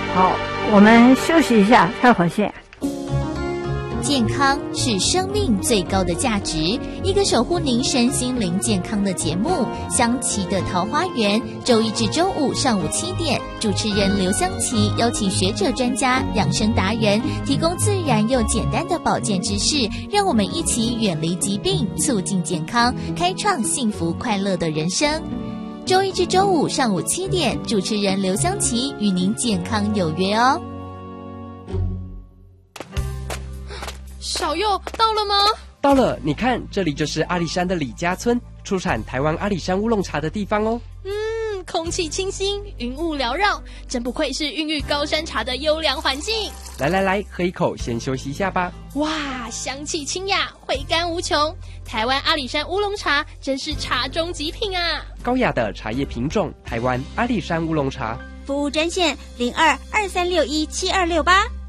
好，我们休息一下，跳会线。 健康是生命最高的价值，一个守护您身心灵健康的节目《香琪的桃花源》，周一至周五上午7点，主持人刘香琪邀请学者专家、养生达人，提供自然又简单的保健知识，让我们一起远离疾病，促进健康，开创幸福快乐的人生。周一至周五上午7点，主持人刘香琪与您健康有约哦。 小佑到了吗？ 到了，你看，这里就是阿里山的李家村，出产台湾阿里山乌龙茶的地方哦。 空气清新，云雾缭绕，真不愧是孕育高山茶的优良环境。 来，喝一口，先休息一下吧。 哇，香气清雅，回甘无穷。台湾阿里山乌龙茶真是茶中极品啊！ 高雅的茶叶品种，台湾阿里山乌龙茶。 服务专线0223617268。